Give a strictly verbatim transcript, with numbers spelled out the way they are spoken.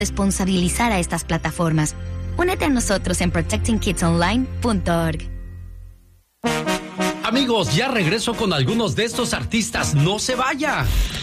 responsabilizar a estas plataformas. Únete a nosotros en protecting kids online punto org. Amigos, ya regreso con algunos de estos artistas. ¡No se vaya!